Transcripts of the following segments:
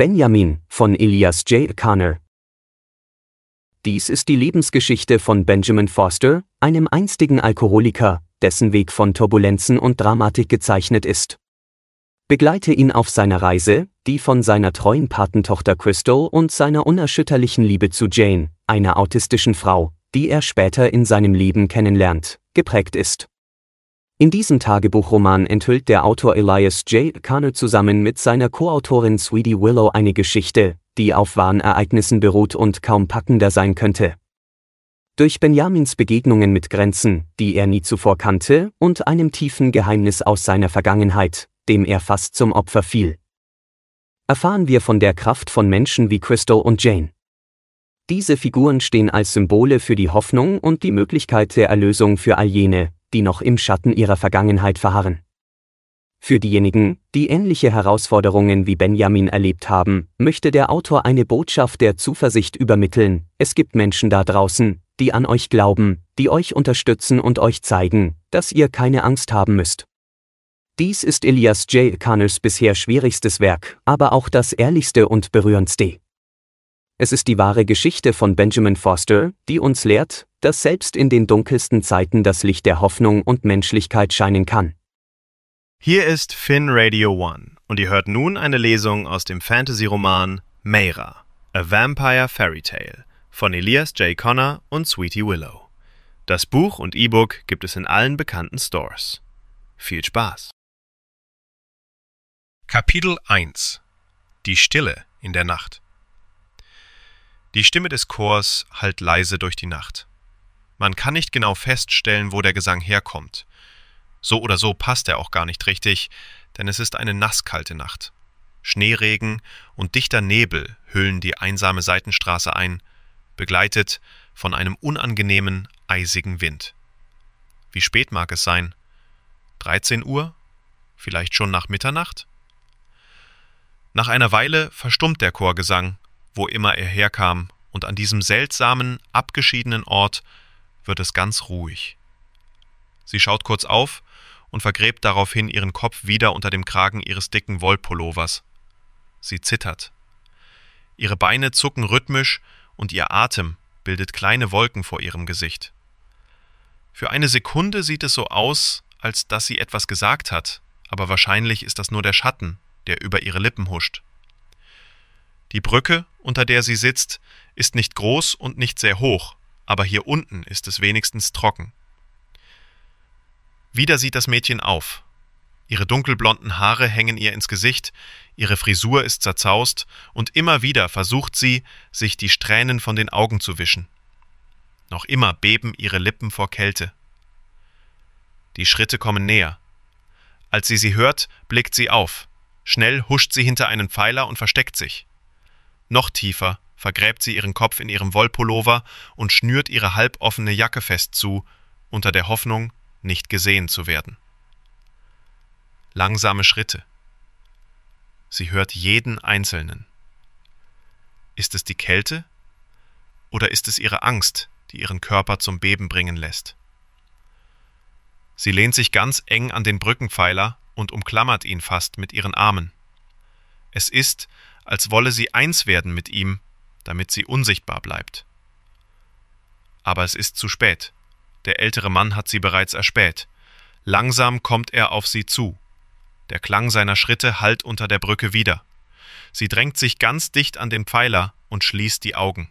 Benjamin von Elias J. Connor. Dies ist die Lebensgeschichte von Benjamin Foster, einem einstigen Alkoholiker, dessen Weg von Turbulenzen und Dramatik gezeichnet ist. Begleite ihn auf seiner Reise, die von seiner treuen Patentochter Crystal und seiner unerschütterlichen Liebe zu Jane, einer autistischen Frau, die er später in seinem Leben kennenlernt, geprägt ist. In diesem Tagebuchroman enthüllt der Autor Elias J. Connor zusammen mit seiner Co-Autorin Sweetie Willow eine Geschichte, die auf wahren Ereignissen beruht und kaum packender sein könnte. Durch Benjamins Begegnungen mit Grenzen, die er nie zuvor kannte, und einem tiefen Geheimnis aus seiner Vergangenheit, dem er fast zum Opfer fiel, erfahren wir von der Kraft von Menschen wie Crystal und Jane. Diese Figuren stehen als Symbole für die Hoffnung und die Möglichkeit der Erlösung für all jene, die noch im Schatten ihrer Vergangenheit verharren. Für diejenigen, die ähnliche Herausforderungen wie Benjamin erlebt haben, möchte der Autor eine Botschaft der Zuversicht übermitteln: Es gibt Menschen da draußen, die an euch glauben, die euch unterstützen und euch zeigen, dass ihr keine Angst haben müsst. Dies ist Elias J. Connors bisher schwierigstes Werk, aber auch das ehrlichste und berührendste. Es ist die wahre Geschichte von Benjamin Foster, die uns lehrt, dass selbst in den dunkelsten Zeiten das Licht der Hoffnung und Menschlichkeit scheinen kann. Hier ist Finn Radio One und ihr hört nun eine Lesung aus dem Fantasy-Roman Mayra, A Vampire Fairy Tale von Elias J. Connor und Sweetie Willow. Das Buch und E-Book gibt es in allen bekannten Stores. Viel Spaß! Kapitel 1 – Die Stille in der Nacht. Die Stimme des Chors hallt leise durch die Nacht. Man kann nicht genau feststellen, wo der Gesang herkommt. So oder so passt er auch gar nicht richtig, denn es ist eine nasskalte Nacht. Schneeregen und dichter Nebel hüllen die einsame Seitenstraße ein, begleitet von einem unangenehmen, eisigen Wind. Wie spät mag es sein? 13 Uhr? Vielleicht schon nach Mitternacht? Nach einer Weile verstummt der Chorgesang, wo immer er herkam, und an diesem seltsamen, abgeschiedenen Ort wird es ganz ruhig. Sie schaut kurz auf und vergräbt daraufhin ihren Kopf wieder unter dem Kragen ihres dicken Wollpullovers. Sie zittert. Ihre Beine zucken rhythmisch und ihr Atem bildet kleine Wolken vor ihrem Gesicht. Für eine Sekunde sieht es so aus, als dass sie etwas gesagt hat, aber wahrscheinlich ist das nur der Schatten, der über ihre Lippen huscht. Die Brücke, unter der sie sitzt, ist nicht groß und nicht sehr hoch, aber hier unten ist es wenigstens trocken. Wieder sieht das Mädchen auf. Ihre dunkelblonden Haare hängen ihr ins Gesicht, ihre Frisur ist zerzaust und immer wieder versucht sie, sich die Strähnen von den Augen zu wischen. Noch immer beben ihre Lippen vor Kälte. Die Schritte kommen näher. Als sie hört, blickt sie auf. Schnell huscht sie hinter einen Pfeiler und versteckt sich. Noch tiefer vergräbt sie ihren Kopf in ihrem Wollpullover und schnürt ihre halboffene Jacke fest zu, unter der Hoffnung, nicht gesehen zu werden. Langsame Schritte. Sie hört jeden einzelnen. Ist es die Kälte oder ist es ihre Angst, die ihren Körper zum Beben bringen lässt? Sie lehnt sich ganz eng an den Brückenpfeiler und umklammert ihn fast mit ihren Armen. Es ist, als wolle sie eins werden mit ihm, damit sie unsichtbar bleibt. Aber es ist zu spät. Der ältere Mann hat sie bereits erspäht. Langsam kommt er auf sie zu. Der Klang seiner Schritte hallt unter der Brücke wieder. Sie drängt sich ganz dicht an den Pfeiler und schließt die Augen.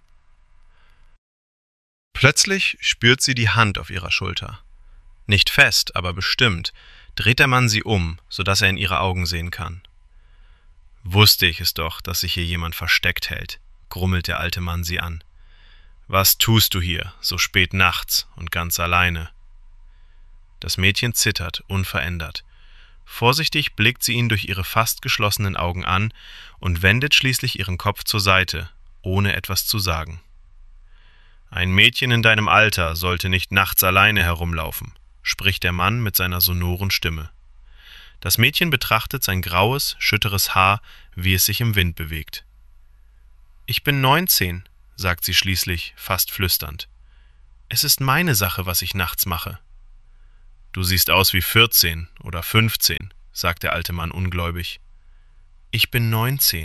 Plötzlich spürt sie die Hand auf ihrer Schulter. Nicht fest, aber bestimmt dreht der Mann sie um, sodass er in ihre Augen sehen kann. »Wusste ich es doch, dass sich hier jemand versteckt hält«, grummelt der alte Mann sie an. »Was tust du hier, so spät nachts und ganz alleine?« Das Mädchen zittert, unverändert. Vorsichtig blickt sie ihn durch ihre fast geschlossenen Augen an und wendet schließlich ihren Kopf zur Seite, ohne etwas zu sagen. »Ein Mädchen in deinem Alter sollte nicht nachts alleine herumlaufen«, spricht der Mann mit seiner sonoren Stimme. Das Mädchen betrachtet sein graues, schütteres Haar, wie es sich im Wind bewegt. »Ich bin 19«, sagt sie schließlich, fast flüsternd. »Es ist meine Sache, was ich nachts mache.« »Du siehst aus wie 14 oder 15«, sagt der alte Mann ungläubig. »Ich bin 19«,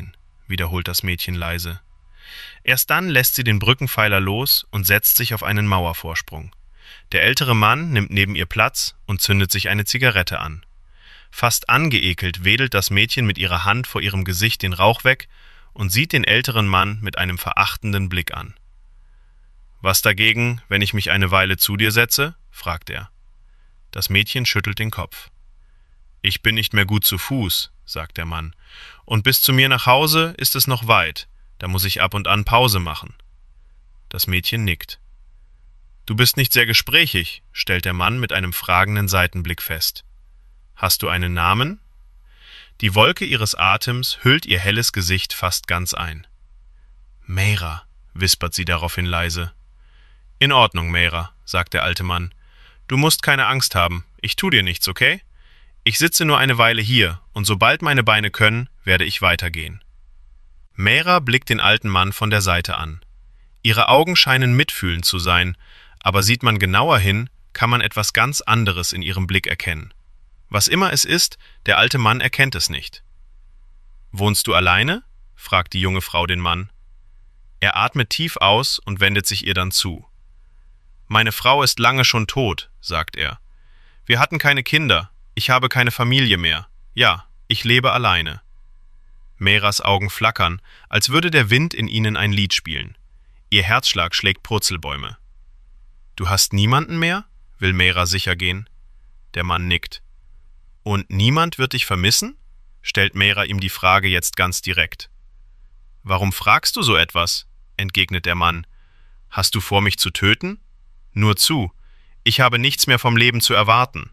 wiederholt das Mädchen leise. Erst dann lässt sie den Brückenpfeiler los und setzt sich auf einen Mauervorsprung. Der ältere Mann nimmt neben ihr Platz und zündet sich eine Zigarette an. Fast angeekelt wedelt das Mädchen mit ihrer Hand vor ihrem Gesicht den Rauch weg und sieht den älteren Mann mit einem verachtenden Blick an. »Was dagegen, wenn ich mich eine Weile zu dir setze?« fragt er. Das Mädchen schüttelt den Kopf. »Ich bin nicht mehr gut zu Fuß«, sagt der Mann, »und bis zu mir nach Hause ist es noch weit, da muss ich ab und an Pause machen.« Das Mädchen nickt. »Du bist nicht sehr gesprächig«, stellt der Mann mit einem fragenden Seitenblick fest. »Hast du einen Namen?« Die Wolke ihres Atems hüllt ihr helles Gesicht fast ganz ein. »Meira«, wispert sie daraufhin leise. »In Ordnung, Meira«, sagt der alte Mann. »Du musst keine Angst haben, ich tu dir nichts, okay? Ich sitze nur eine Weile hier, und sobald meine Beine können, werde ich weitergehen.« Meira blickt den alten Mann von der Seite an. Ihre Augen scheinen mitfühlend zu sein, aber sieht man genauer hin, kann man etwas ganz anderes in ihrem Blick erkennen. Was immer es ist, der alte Mann erkennt es nicht. »Wohnst du alleine?« fragt die junge Frau den Mann. Er atmet tief aus und wendet sich ihr dann zu. »Meine Frau ist lange schon tot«, sagt er. »Wir hatten keine Kinder, ich habe keine Familie mehr. Ja, ich lebe alleine.« Meiras Augen flackern, als würde der Wind in ihnen ein Lied spielen. Ihr Herzschlag schlägt Purzelbäume. »Du hast niemanden mehr?« will Meira sicher gehen. Der Mann nickt. »Und niemand wird dich vermissen?« stellt Meira ihm die Frage jetzt ganz direkt. »Warum fragst du so etwas?« entgegnet der Mann. »Hast du vor, mich zu töten? Nur zu, ich habe nichts mehr vom Leben zu erwarten.«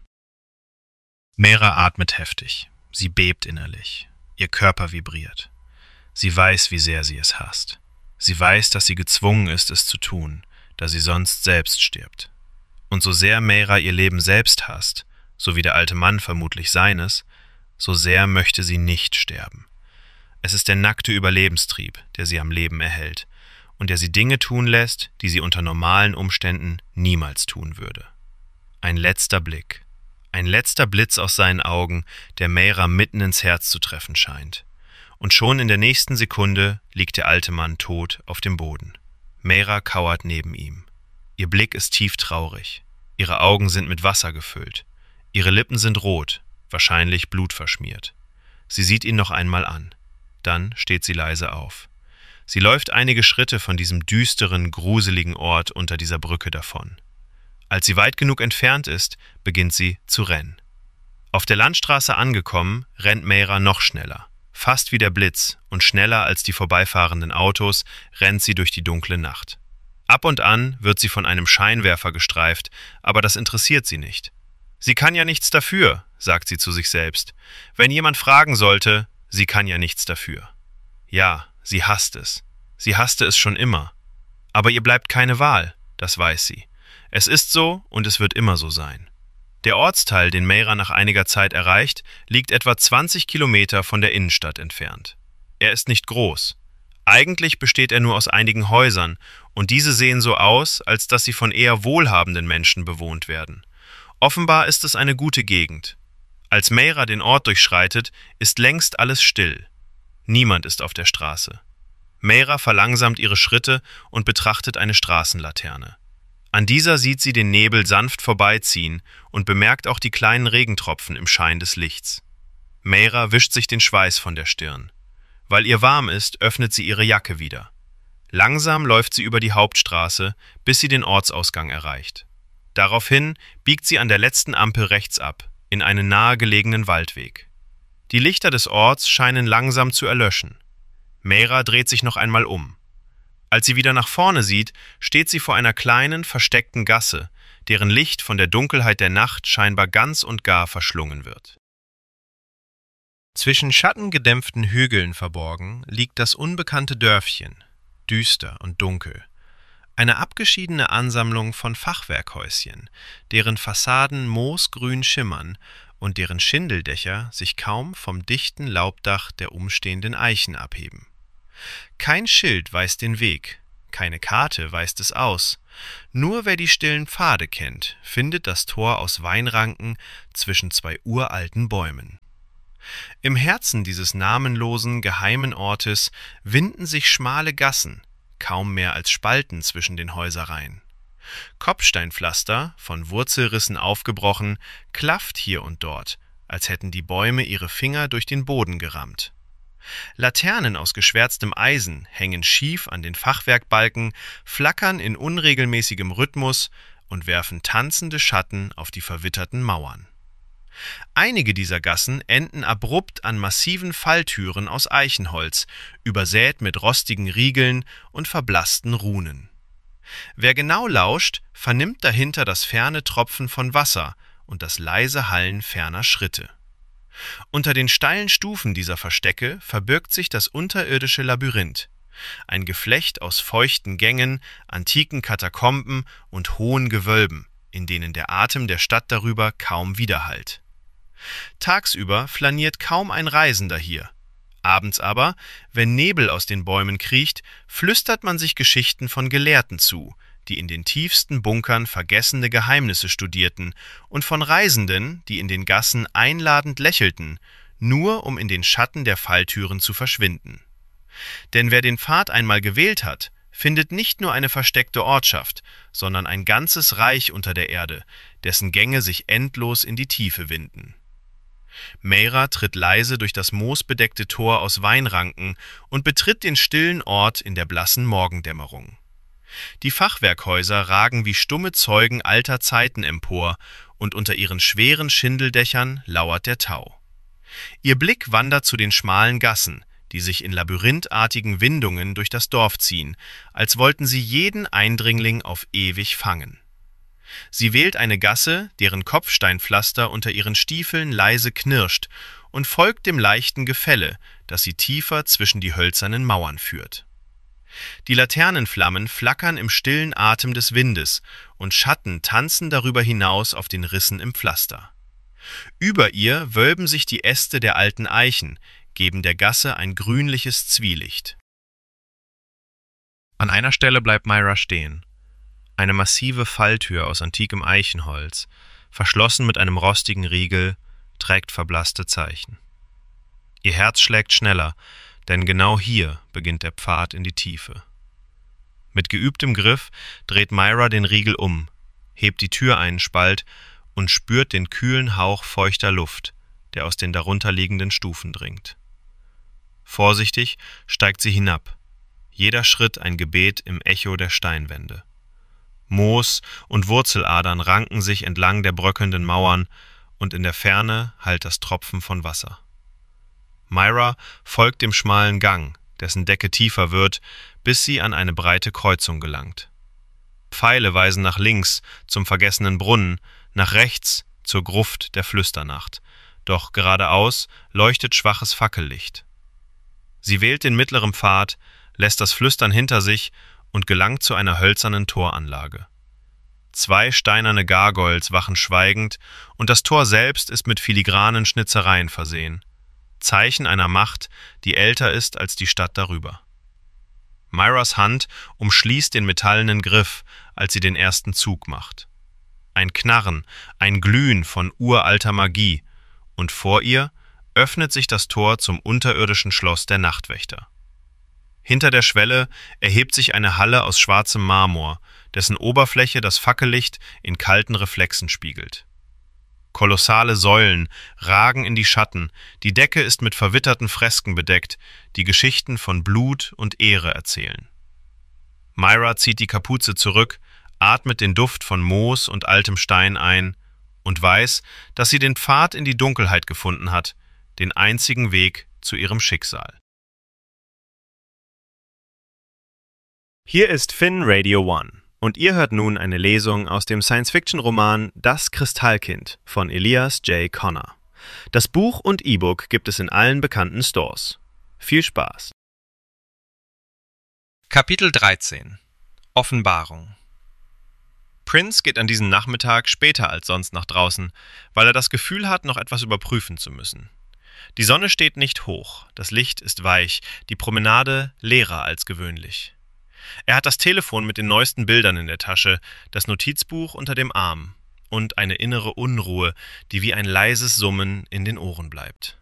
Meira atmet heftig. Sie bebt innerlich. Ihr Körper vibriert. Sie weiß, wie sehr sie es hasst. Sie weiß, dass sie gezwungen ist, es zu tun, da sie sonst selbst stirbt. Und so sehr Meira ihr Leben selbst hasst, so wie der alte Mann vermutlich seines, so sehr möchte sie nicht sterben. Es ist der nackte Überlebenstrieb, der sie am Leben erhält und der sie Dinge tun lässt, die sie unter normalen Umständen niemals tun würde. Ein letzter Blick, ein letzter Blitz aus seinen Augen, der Meira mitten ins Herz zu treffen scheint. Und schon in der nächsten Sekunde liegt der alte Mann tot auf dem Boden. Meira kauert neben ihm. Ihr Blick ist tief traurig. Ihre Augen sind mit Wasser gefüllt. Ihre Lippen sind rot, wahrscheinlich blutverschmiert. Sie sieht ihn noch einmal an. Dann steht sie leise auf. Sie läuft einige Schritte von diesem düsteren, gruseligen Ort unter dieser Brücke davon. Als sie weit genug entfernt ist, beginnt sie zu rennen. Auf der Landstraße angekommen, rennt Meira noch schneller. Fast wie der Blitz und schneller als die vorbeifahrenden Autos rennt sie durch die dunkle Nacht. Ab und an wird sie von einem Scheinwerfer gestreift, aber das interessiert sie nicht. »Sie kann ja nichts dafür«, sagt sie zu sich selbst. »Wenn jemand fragen sollte, sie kann ja nichts dafür.« Ja, sie hasst es. Sie hasste es schon immer. Aber ihr bleibt keine Wahl, das weiß sie. Es ist so und es wird immer so sein. Der Ortsteil, den Meira nach einiger Zeit erreicht, liegt etwa 20 Kilometer von der Innenstadt entfernt. Er ist nicht groß. Eigentlich besteht er nur aus einigen Häusern und diese sehen so aus, als dass sie von eher wohlhabenden Menschen bewohnt werden. Offenbar ist es eine gute Gegend. Als Meira den Ort durchschreitet, ist längst alles still. Niemand ist auf der Straße. Meira verlangsamt ihre Schritte und betrachtet eine Straßenlaterne. An dieser sieht sie den Nebel sanft vorbeiziehen und bemerkt auch die kleinen Regentropfen im Schein des Lichts. Meira wischt sich den Schweiß von der Stirn. Weil ihr warm ist, öffnet sie ihre Jacke wieder. Langsam läuft sie über die Hauptstraße, bis sie den Ortsausgang erreicht. Daraufhin biegt sie an der letzten Ampel rechts ab, in einen nahegelegenen Waldweg. Die Lichter des Orts scheinen langsam zu erlöschen. Meira dreht sich noch einmal um. Als sie wieder nach vorne sieht, steht sie vor einer kleinen, versteckten Gasse, deren Licht von der Dunkelheit der Nacht scheinbar ganz und gar verschlungen wird. Zwischen schattengedämpften Hügeln verborgen liegt das unbekannte Dörfchen, düster und dunkel. Eine abgeschiedene Ansammlung von Fachwerkhäuschen, deren Fassaden moosgrün schimmern und deren Schindeldächer sich kaum vom dichten Laubdach der umstehenden Eichen abheben. Kein Schild weist den Weg, keine Karte weist es aus. Nur wer die stillen Pfade kennt, findet das Tor aus Weinranken zwischen zwei uralten Bäumen. Im Herzen dieses namenlosen, geheimen Ortes winden sich schmale Gassen, kaum mehr als Spalten zwischen den Häuserreihen. Kopfsteinpflaster, von Wurzelrissen aufgebrochen, klafft hier und dort, als hätten die Bäume ihre Finger durch den Boden gerammt. Laternen aus geschwärztem Eisen hängen schief an den Fachwerkbalken, flackern in unregelmäßigem Rhythmus und werfen tanzende Schatten auf die verwitterten Mauern. Einige dieser Gassen enden abrupt an massiven Falltüren aus Eichenholz, übersät mit rostigen Riegeln und verblassten Runen. Wer genau lauscht, vernimmt dahinter das ferne Tropfen von Wasser und das leise Hallen ferner Schritte. Unter den steilen Stufen dieser Verstecke verbirgt sich das unterirdische Labyrinth, ein Geflecht aus feuchten Gängen, antiken Katakomben und hohen Gewölben, in denen der Atem der Stadt darüber kaum widerhallt. Tagsüber flaniert kaum ein Reisender hier. Abends aber, wenn Nebel aus den Bäumen kriecht, flüstert man sich Geschichten von Gelehrten zu, die in den tiefsten Bunkern vergessene Geheimnisse studierten, und von Reisenden, die in den Gassen einladend lächelten, nur um in den Schatten der Falltüren zu verschwinden. Denn wer den Pfad einmal gewählt hat, findet nicht nur eine versteckte Ortschaft, sondern ein ganzes Reich unter der Erde, dessen Gänge sich endlos in die Tiefe winden. Mayra tritt leise durch das moosbedeckte Tor aus Weinranken und betritt den stillen Ort in der blassen Morgendämmerung. Die Fachwerkhäuser ragen wie stumme Zeugen alter Zeiten empor, und unter ihren schweren Schindeldächern lauert der Tau. Ihr Blick wandert zu den schmalen Gassen, die sich in labyrinthartigen Windungen durch das Dorf ziehen, als wollten sie jeden Eindringling auf ewig fangen. Sie wählt eine Gasse, deren Kopfsteinpflaster unter ihren Stiefeln leise knirscht, und folgt dem leichten Gefälle, das sie tiefer zwischen die hölzernen Mauern führt. Die Laternenflammen flackern im stillen Atem des Windes, und Schatten tanzen darüber hinaus auf den Rissen im Pflaster. Über ihr wölben sich die Äste der alten Eichen, geben der Gasse ein grünliches Zwielicht. An einer Stelle bleibt Mayra stehen. Eine massive Falltür aus antikem Eichenholz, verschlossen mit einem rostigen Riegel, trägt verblasste Zeichen. Ihr Herz schlägt schneller, denn genau hier beginnt der Pfad in die Tiefe. Mit geübtem Griff dreht Mayra den Riegel um, hebt die Tür einen Spalt und spürt den kühlen Hauch feuchter Luft, der aus den darunterliegenden Stufen dringt. Vorsichtig steigt sie hinab, jeder Schritt ein Gebet im Echo der Steinwände. Moos und Wurzeladern ranken sich entlang der bröckelnden Mauern, und in der Ferne hallt das Tropfen von Wasser. Mayra folgt dem schmalen Gang, dessen Decke tiefer wird, bis sie an eine breite Kreuzung gelangt. Pfeile weisen nach links zum vergessenen Brunnen, nach rechts zur Gruft der Flüsternacht, doch geradeaus leuchtet schwaches Fackellicht. Sie wählt den mittleren Pfad, lässt das Flüstern hinter sich und gelangt zu einer hölzernen Toranlage. 2 steinerne Gargoyles wachen schweigend, und das Tor selbst ist mit filigranen Schnitzereien versehen. Zeichen einer Macht, die älter ist als die Stadt darüber. Mayras Hand umschließt den metallenen Griff, als sie den ersten Zug macht. Ein Knarren, ein Glühen von uralter Magie, und vor ihr öffnet sich das Tor zum unterirdischen Schloss der Nachtwächter. Hinter der Schwelle erhebt sich eine Halle aus schwarzem Marmor, dessen Oberfläche das Fackellicht in kalten Reflexen spiegelt. Kolossale Säulen ragen in die Schatten, die Decke ist mit verwitterten Fresken bedeckt, die Geschichten von Blut und Ehre erzählen. Mayra zieht die Kapuze zurück, atmet den Duft von Moos und altem Stein ein und weiß, dass sie den Pfad in die Dunkelheit gefunden hat, den einzigen Weg zu ihrem Schicksal. Hier ist Finn Radio One und ihr hört nun eine Lesung aus dem Science-Fiction-Roman Das Kristallkind von Elias J. Connor. Das Buch und E-Book gibt es in allen bekannten Stores. Viel Spaß! Kapitel 13 – Offenbarung. Prince geht an diesem Nachmittag später als sonst nach draußen, weil er das Gefühl hat, noch etwas überprüfen zu müssen. Die Sonne steht nicht hoch, das Licht ist weich, die Promenade leerer als gewöhnlich. Er hat das Telefon mit den neuesten Bildern in der Tasche, das Notizbuch unter dem Arm und eine innere Unruhe, die wie ein leises Summen in den Ohren bleibt.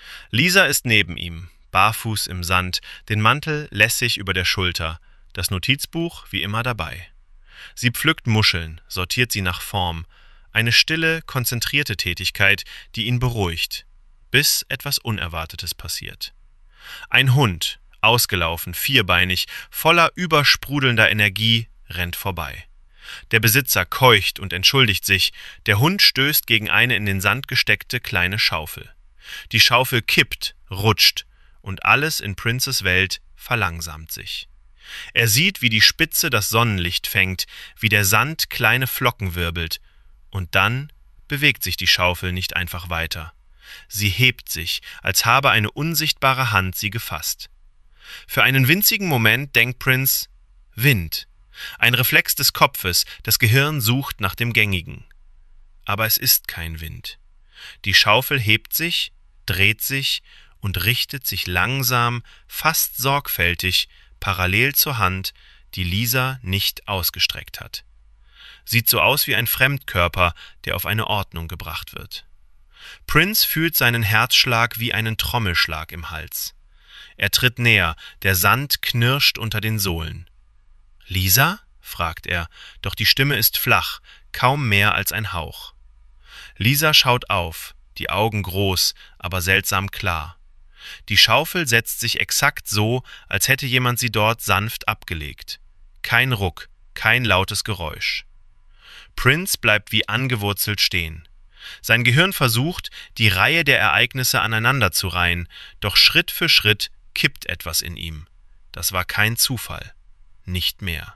Lisa ist neben ihm, barfuß im Sand, den Mantel lässig über der Schulter, das Notizbuch wie immer dabei. Sie pflückt Muscheln, sortiert sie nach Form, eine stille, konzentrierte Tätigkeit, die ihn beruhigt, bis etwas Unerwartetes passiert. Ein Hund, ausgelaufen, vierbeinig, voller übersprudelnder Energie, rennt vorbei. Der Besitzer keucht und entschuldigt sich, der Hund stößt gegen eine in den Sand gesteckte kleine Schaufel. Die Schaufel kippt, rutscht, und alles in Princes Welt verlangsamt sich. Er sieht, wie die Spitze das Sonnenlicht fängt, wie der Sand kleine Flocken wirbelt, und dann bewegt sich die Schaufel nicht einfach weiter. Sie hebt sich, als habe eine unsichtbare Hand sie gefasst. Für einen winzigen Moment denkt Prince: Wind. Ein Reflex des Kopfes, das Gehirn sucht nach dem Gängigen. Aber es ist kein Wind. Die Schaufel hebt sich, dreht sich und richtet sich langsam, fast sorgfältig, parallel zur Hand, die Lisa nicht ausgestreckt hat. Sieht so aus wie ein Fremdkörper, der auf eine Ordnung gebracht wird. Prince fühlt seinen Herzschlag wie einen Trommelschlag im Hals. Er tritt näher, der Sand knirscht unter den Sohlen. »Lisa?« fragt er, doch die Stimme ist flach, kaum mehr als ein Hauch. Lisa schaut auf, die Augen groß, aber seltsam klar. Die Schaufel setzt sich exakt so, als hätte jemand sie dort sanft abgelegt. Kein Ruck, kein lautes Geräusch. Prince bleibt wie angewurzelt stehen. Sein Gehirn versucht, die Reihe der Ereignisse aneinander zu reihen, doch Schritt für Schritt kippt etwas in ihm. Das war kein Zufall. Nicht mehr.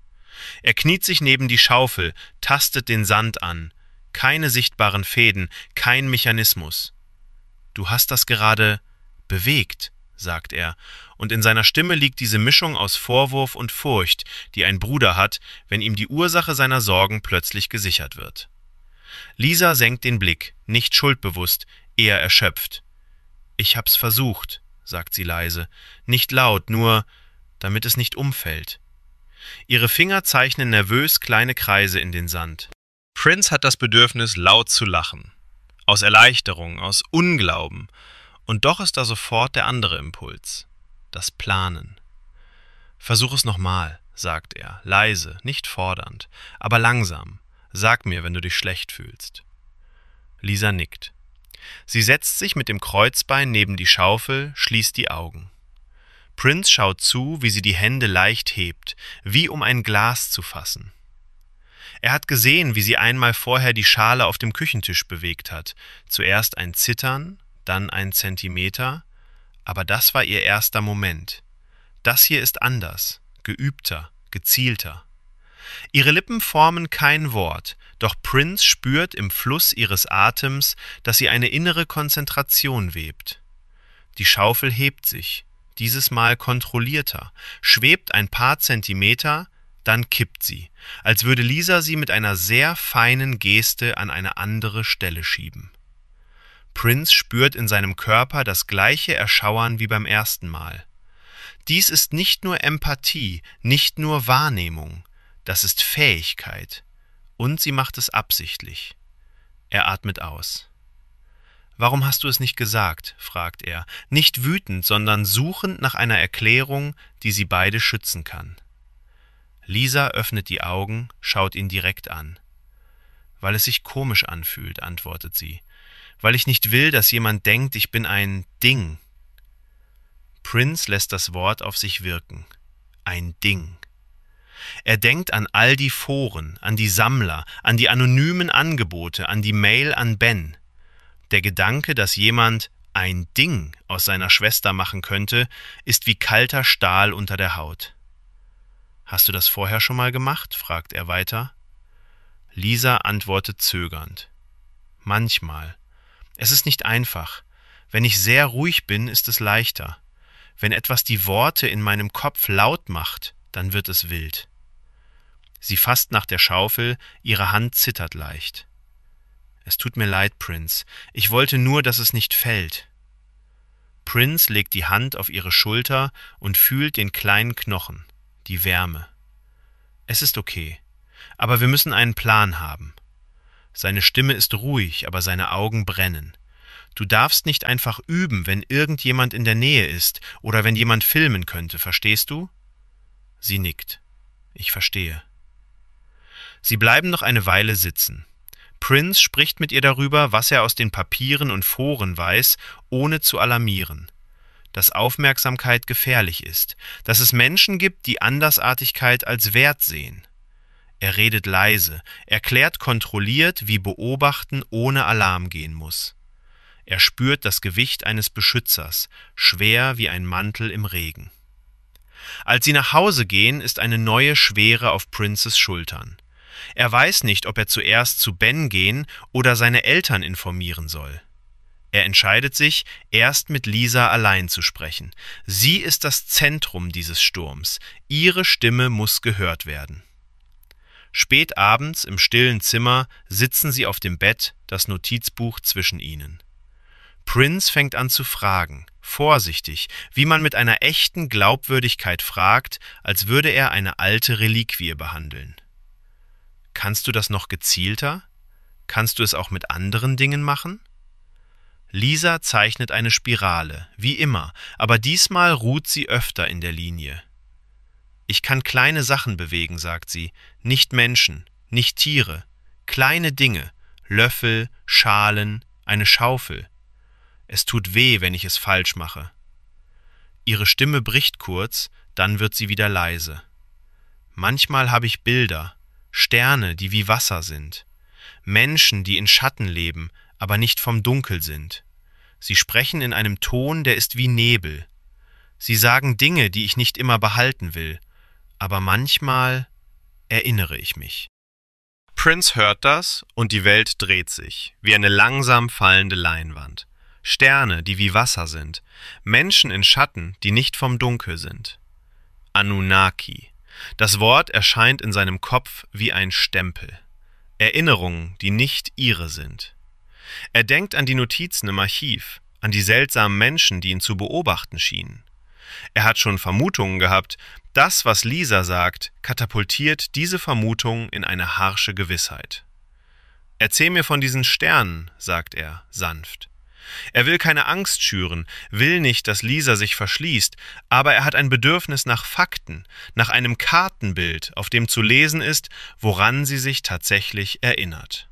Er kniet sich neben die Schaufel, tastet den Sand an. Keine sichtbaren Fäden, kein Mechanismus. »Du hast das gerade bewegt«, sagt er, und in seiner Stimme liegt diese Mischung aus Vorwurf und Furcht, die ein Bruder hat, wenn ihm die Ursache seiner Sorgen plötzlich gesichert wird. Lisa senkt den Blick, nicht schuldbewusst, eher erschöpft. »Ich hab's versucht«, sagt sie leise, nicht laut, nur damit es nicht umfällt. Ihre Finger zeichnen nervös kleine Kreise in den Sand. Prince hat das Bedürfnis, laut zu lachen. Aus Erleichterung, aus Unglauben. Und doch ist da sofort der andere Impuls. Das Planen. »Versuch es nochmal«, sagt er, leise, nicht fordernd, aber langsam. »Sag mir, wenn du dich schlecht fühlst.« Lisa nickt. Sie setzt sich mit dem Kreuzbein neben die Schaufel, schließt die Augen. Prince schaut zu, wie sie die Hände leicht hebt, wie um ein Glas zu fassen. Er hat gesehen, wie sie einmal vorher die Schale auf dem Küchentisch bewegt hat. Zuerst ein Zittern, dann ein Zentimeter, aber das war ihr erster Moment. Das hier ist anders, geübter, gezielter. Ihre Lippen formen kein Wort, doch Prince spürt im Fluss ihres Atems, dass sie eine innere Konzentration webt. Die Schaufel hebt sich, dieses Mal kontrollierter, schwebt ein paar Zentimeter, dann kippt sie, als würde Lisa sie mit einer sehr feinen Geste an eine andere Stelle schieben. Prince spürt in seinem Körper das gleiche Erschauern wie beim ersten Mal. Dies ist nicht nur Empathie, nicht nur Wahrnehmung, das ist Fähigkeit. Und sie macht es absichtlich. Er atmet aus. »Warum hast du es nicht gesagt?« fragt er, nicht wütend, sondern suchend nach einer Erklärung, die sie beide schützen kann. Lisa öffnet die Augen, schaut ihn direkt an. »Weil es sich komisch anfühlt«, antwortet sie. »Weil ich nicht will, dass jemand denkt, ich bin ein Ding.« Prince lässt das Wort auf sich wirken. Ein Ding. Er denkt an all die Foren, an die Sammler, an die anonymen Angebote, an die Mail an Ben. Der Gedanke, dass jemand ein Ding aus seiner Schwester machen könnte, ist wie kalter Stahl unter der Haut. »Hast du das vorher schon mal gemacht?« fragt er weiter. Lisa antwortet zögernd. »Manchmal. Es ist nicht einfach. Wenn ich sehr ruhig bin, ist es leichter. Wenn etwas die Worte in meinem Kopf laut macht, dann wird es wild.« Sie fasst nach der Schaufel, ihre Hand zittert leicht. »Es tut mir leid, Prince. Ich wollte nur, dass es nicht fällt.« Prince legt die Hand auf ihre Schulter und fühlt den kleinen Knochen, die Wärme. »Es ist okay, aber wir müssen einen Plan haben.« Seine Stimme ist ruhig, aber seine Augen brennen. Du darfst nicht einfach üben, wenn irgendjemand in der Nähe ist oder wenn jemand filmen könnte, verstehst du? Sie nickt. Ich verstehe. Sie bleiben noch eine Weile sitzen. Prince spricht mit ihr darüber, was er aus den Papieren und Foren weiß, ohne zu alarmieren. Dass Aufmerksamkeit gefährlich ist, dass es Menschen gibt, die Andersartigkeit als Wert sehen. Er redet leise, erklärt kontrolliert, wie Beobachten ohne Alarm gehen muss. Er spürt das Gewicht eines Beschützers, schwer wie ein Mantel im Regen. Als sie nach Hause gehen, ist eine neue Schwere auf Princes Schultern. Er weiß nicht, ob er zuerst zu Ben gehen oder seine Eltern informieren soll. Er entscheidet sich, erst mit Lisa allein zu sprechen. Sie ist das Zentrum dieses Sturms. Ihre Stimme muss gehört werden. Spät abends im stillen Zimmer sitzen sie auf dem Bett, das Notizbuch zwischen ihnen. Prince fängt an zu fragen, vorsichtig, wie man mit einer echten Glaubwürdigkeit fragt, als würde er eine alte Reliquie behandeln. Kannst du das noch gezielter? Kannst du es auch mit anderen Dingen machen? Lisa zeichnet eine Spirale, wie immer, aber diesmal ruht sie öfter in der Linie. Ich kann kleine Sachen bewegen, sagt sie, nicht Menschen, nicht Tiere, kleine Dinge, Löffel, Schalen, eine Schaufel. Es tut weh, wenn ich es falsch mache. Ihre Stimme bricht kurz, dann wird sie wieder leise. Manchmal habe ich Bilder, Sterne, die wie Wasser sind, Menschen, die in Schatten leben, aber nicht vom Dunkel sind. Sie sprechen in einem Ton, der ist wie Nebel. Sie sagen Dinge, die ich nicht immer behalten will, aber manchmal erinnere ich mich. Prince hört das und die Welt dreht sich, wie eine langsam fallende Leinwand. Sterne, die wie Wasser sind, Menschen in Schatten, die nicht vom Dunkel sind. Anunnaki. Das Wort erscheint in seinem Kopf wie ein Stempel. Erinnerungen, die nicht ihre sind. Er denkt an die Notizen im Archiv, an die seltsamen Menschen, die ihn zu beobachten schienen. Er hat schon Vermutungen gehabt, das, was Lisa sagt, katapultiert diese Vermutung in eine harsche Gewissheit. »Erzähl mir von diesen Sternen«, sagt er, sanft. Er will keine Angst schüren, will nicht, dass Lisa sich verschließt, aber er hat ein Bedürfnis nach Fakten, nach einem Kartenbild, auf dem zu lesen ist, woran sie sich tatsächlich erinnert.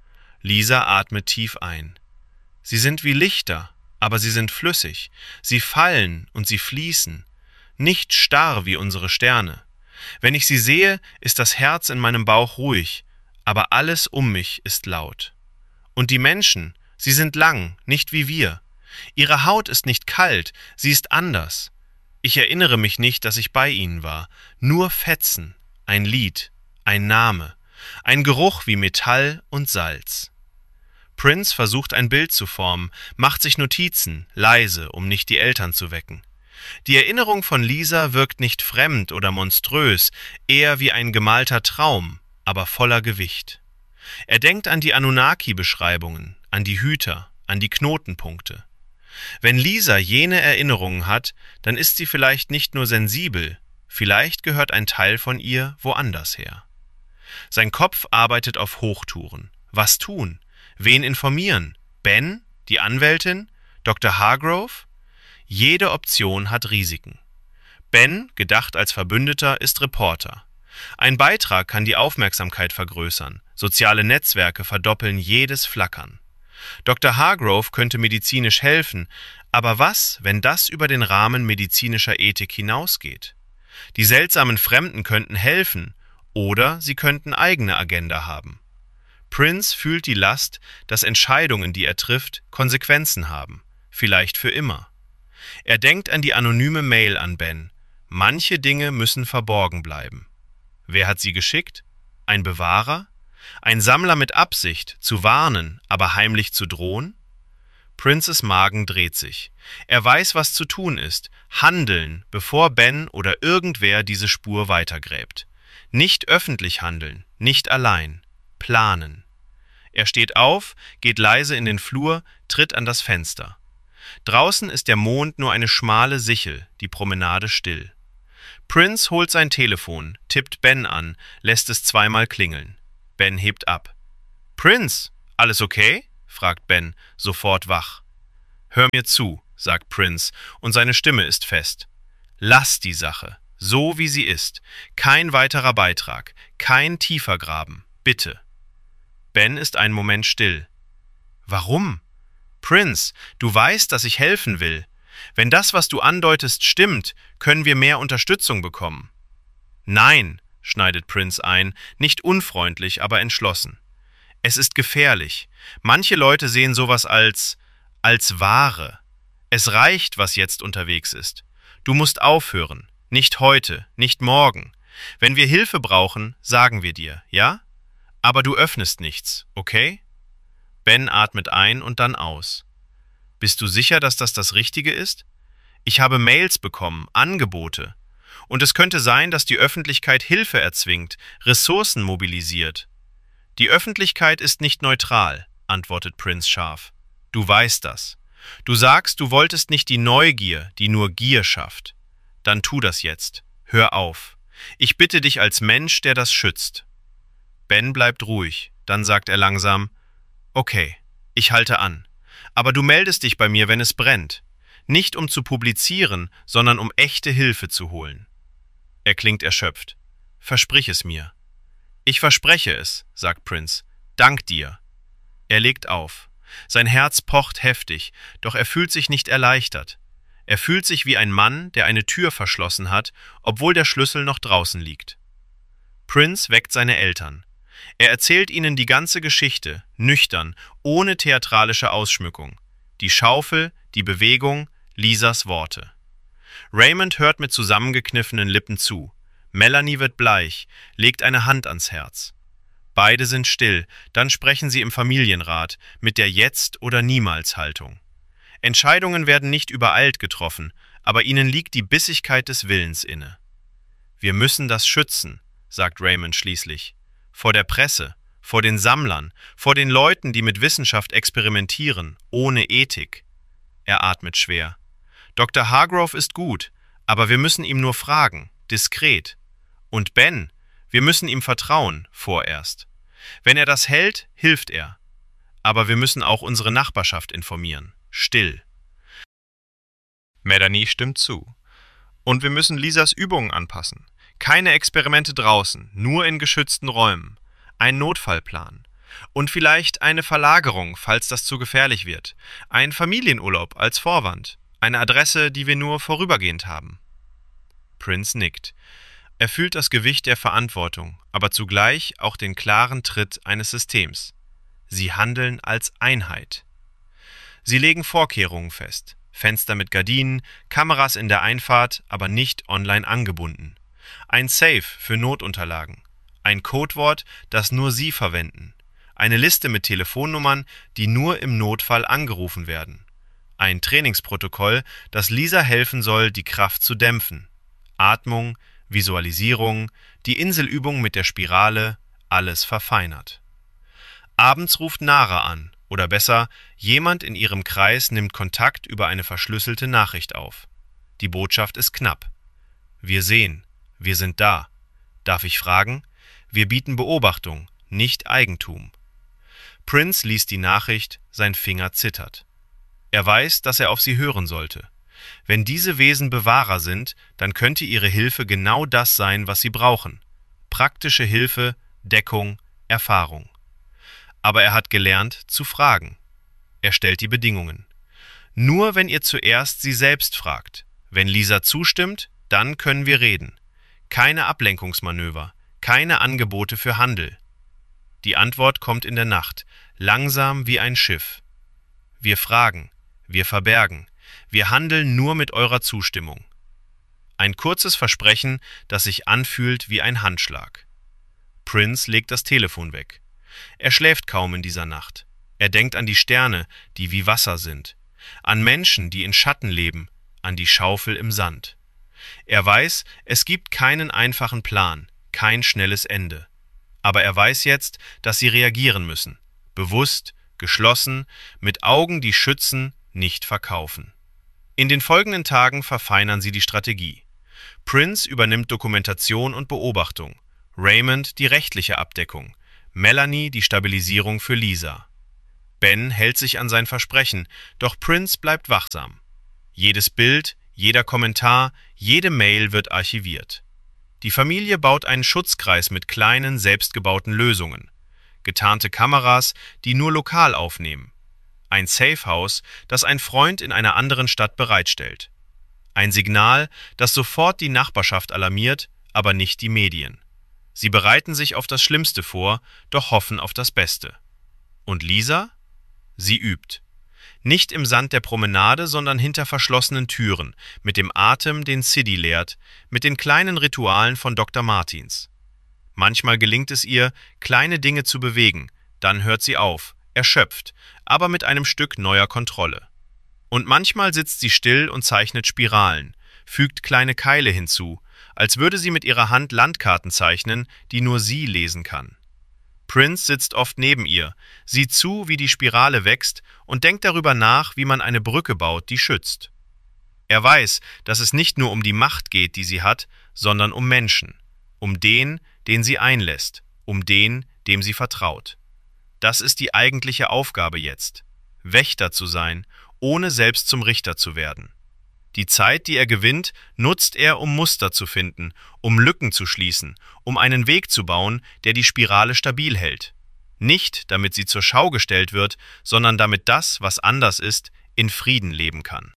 Lisa atmet tief ein. Sie sind wie Lichter, aber sie sind flüssig. Sie fallen und sie fließen. Nicht starr wie unsere Sterne. Wenn ich sie sehe, ist das Herz in meinem Bauch ruhig, aber alles um mich ist laut. Und die Menschen, sie sind lang, nicht wie wir. Ihre Haut ist nicht kalt, sie ist anders. Ich erinnere mich nicht, dass ich bei ihnen war. Nur Fetzen, ein Lied, ein Name, ein Geruch wie Metall und Salz. Prince versucht ein Bild zu formen, macht sich Notizen, leise, um nicht die Eltern zu wecken. Die Erinnerung von Lisa wirkt nicht fremd oder monströs, eher wie ein gemalter Traum, aber voller Gewicht. Er denkt an die Anunnaki-Beschreibungen, an die Hüter, an die Knotenpunkte. Wenn Lisa jene Erinnerungen hat, dann ist sie vielleicht nicht nur sensibel, vielleicht gehört ein Teil von ihr woanders her. Sein Kopf arbeitet auf Hochtouren. Was tun? Wen informieren? Ben? Die Anwältin? Dr. Hargrove? Jede Option hat Risiken. Ben, gedacht als Verbündeter, ist Reporter. Ein Beitrag kann die Aufmerksamkeit vergrößern. Soziale Netzwerke verdoppeln jedes Flackern. Dr. Hargrove könnte medizinisch helfen, aber was, wenn das über den Rahmen medizinischer Ethik hinausgeht? Die seltsamen Fremden könnten helfen, oder sie könnten eigene Agenda haben. Prince fühlt die Last, dass Entscheidungen, die er trifft, Konsequenzen haben, vielleicht für immer. Er denkt an die anonyme Mail an Ben. Manche Dinge müssen verborgen bleiben. Wer hat sie geschickt? Ein Bewahrer? Ein Sammler mit Absicht, zu warnen, aber heimlich zu drohen? Princes Magen dreht sich. Er weiß, was zu tun ist. Handeln, bevor Ben oder irgendwer diese Spur weitergräbt. Nicht öffentlich handeln, nicht allein. Planen. Er steht auf, geht leise in den Flur, tritt an das Fenster. Draußen ist der Mond nur eine schmale Sichel, die Promenade still. Prince holt sein Telefon, tippt Ben an, lässt es zweimal klingeln. Ben hebt ab. »Prince, alles okay?« fragt Ben, sofort wach. Hör mir zu, sagt Prince, und seine Stimme ist fest. Lass die Sache, so wie sie ist. Kein weiterer Beitrag, kein tiefer Graben, bitte. Ben ist einen Moment still. Warum? Prince, du weißt, dass ich helfen will. Wenn das, was du andeutest, stimmt, können wir mehr Unterstützung bekommen. Nein, schneidet Prince ein, nicht unfreundlich, aber entschlossen. Es ist gefährlich. Manche Leute sehen sowas als Ware. Es reicht, was jetzt unterwegs ist. Du musst aufhören. Nicht heute, nicht morgen. Wenn wir Hilfe brauchen, sagen wir dir, ja? Aber du öffnest nichts, okay? Ben atmet ein und dann aus. Bist du sicher, dass das Richtige ist? Ich habe Mails bekommen, Angebote. Und es könnte sein, dass die Öffentlichkeit Hilfe erzwingt, Ressourcen mobilisiert. Die Öffentlichkeit ist nicht neutral, antwortet Prince scharf. Du weißt das. Du sagst, du wolltest nicht die Neugier, die nur Gier schafft. Dann tu das jetzt. Hör auf. Ich bitte dich als Mensch, der das schützt. Ben bleibt ruhig, dann sagt er langsam, okay, ich halte an. Aber du meldest dich bei mir, wenn es brennt. Nicht um zu publizieren, sondern um echte Hilfe zu holen. Er klingt erschöpft. Versprich es mir. Ich verspreche es, sagt Prince. Dank dir. Er legt auf. Sein Herz pocht heftig, doch er fühlt sich nicht erleichtert. Er fühlt sich wie ein Mann, der eine Tür verschlossen hat, obwohl der Schlüssel noch draußen liegt. Prince weckt seine Eltern. Er erzählt ihnen die ganze Geschichte, nüchtern, ohne theatralische Ausschmückung. Die Schaufel, die Bewegung, Lisas Worte. Raymond hört mit zusammengekniffenen Lippen zu. Melanie wird bleich, legt eine Hand ans Herz. Beide sind still, dann sprechen sie im Familienrat mit der Jetzt- oder Niemals-Haltung. Entscheidungen werden nicht übereilt getroffen, aber ihnen liegt die Bissigkeit des Willens inne. Wir müssen das schützen, sagt Raymond schließlich. Vor der Presse, vor den Sammlern, vor den Leuten, die mit Wissenschaft experimentieren, ohne Ethik. Er atmet schwer. Dr. Hargrove ist gut, aber wir müssen ihm nur fragen, diskret. Und Ben, wir müssen ihm vertrauen, vorerst. Wenn er das hält, hilft er. Aber wir müssen auch unsere Nachbarschaft informieren. Still. Melanie stimmt zu. Und wir müssen Lisas Übungen anpassen. Keine Experimente draußen, nur in geschützten Räumen. Ein Notfallplan. Und vielleicht eine Verlagerung, falls das zu gefährlich wird. Ein Familienurlaub als Vorwand. Eine Adresse, die wir nur vorübergehend haben. Prince nickt. Er fühlt das Gewicht der Verantwortung, aber zugleich auch den klaren Tritt eines Systems. Sie handeln als Einheit. Sie legen Vorkehrungen fest. Fenster mit Gardinen, Kameras in der Einfahrt, aber nicht online angebunden. Ein Safe für Notunterlagen. Ein Codewort, das nur Sie verwenden. Eine Liste mit Telefonnummern, die nur im Notfall angerufen werden. Ein Trainingsprotokoll, das Lisa helfen soll, die Kraft zu dämpfen. Atmung, Visualisierung, die Inselübung mit der Spirale, alles verfeinert. Abends ruft Nara an, oder besser, jemand in ihrem Kreis nimmt Kontakt über eine verschlüsselte Nachricht auf. Die Botschaft ist knapp. Wir sehen, wir sind da. Darf ich fragen? Wir bieten Beobachtung, nicht Eigentum. Prince liest die Nachricht, sein Finger zittert. Er weiß, dass er auf sie hören sollte. Wenn diese Wesen Bewahrer sind, dann könnte ihre Hilfe genau das sein, was sie brauchen. Praktische Hilfe, Deckung, Erfahrung. Aber er hat gelernt, zu fragen. Er stellt die Bedingungen. Nur wenn ihr zuerst sie selbst fragt. Wenn Lisa zustimmt, dann können wir reden. Keine Ablenkungsmanöver, keine Angebote für Handel. Die Antwort kommt in der Nacht, langsam wie ein Schiff. Wir fragen, wir verbergen, wir handeln nur mit eurer Zustimmung. Ein kurzes Versprechen, das sich anfühlt wie ein Handschlag. Prince legt das Telefon weg. Er schläft kaum in dieser Nacht. Er denkt an die Sterne, die wie Wasser sind, an Menschen, die in Schatten leben, an die Schaufel im Sand. Er weiß, es gibt keinen einfachen Plan, kein schnelles Ende. Aber er weiß jetzt, dass sie reagieren müssen. Bewusst, geschlossen, mit Augen, die schützen, nicht verkaufen. In den folgenden Tagen verfeinern sie die Strategie. Prince übernimmt Dokumentation und Beobachtung, Raymond die rechtliche Abdeckung, Melanie die Stabilisierung für Lisa. Ben hält sich an sein Versprechen, doch Prince bleibt wachsam. Jedes Bild, jeder Kommentar, jede Mail wird archiviert. Die Familie baut einen Schutzkreis mit kleinen, selbstgebauten Lösungen. Getarnte Kameras, die nur lokal aufnehmen. Ein Safehouse, das ein Freund in einer anderen Stadt bereitstellt. Ein Signal, das sofort die Nachbarschaft alarmiert, aber nicht die Medien. Sie bereiten sich auf das Schlimmste vor, doch hoffen auf das Beste. Und Lisa? Sie übt. Nicht im Sand der Promenade, sondern hinter verschlossenen Türen, mit dem Atem, den Siddy lehrt, mit den kleinen Ritualen von Dr. Martins. Manchmal gelingt es ihr, kleine Dinge zu bewegen, dann hört sie auf, erschöpft, aber mit einem Stück neuer Kontrolle. Und manchmal sitzt sie still und zeichnet Spiralen, fügt kleine Keile hinzu, als würde sie mit ihrer Hand Landkarten zeichnen, die nur sie lesen kann. Prince sitzt oft neben ihr, sieht zu, wie die Spirale wächst und denkt darüber nach, wie man eine Brücke baut, die schützt. Er weiß, dass es nicht nur um die Macht geht, die sie hat, sondern um Menschen, um den, den sie einlässt, um den, dem sie vertraut. Das ist die eigentliche Aufgabe jetzt, Wächter zu sein, ohne selbst zum Richter zu werden. Die Zeit, die er gewinnt, nutzt er, um Muster zu finden, um Lücken zu schließen, um einen Weg zu bauen, der die Spirale stabil hält. Nicht, damit sie zur Schau gestellt wird, sondern damit das, was anders ist, in Frieden leben kann.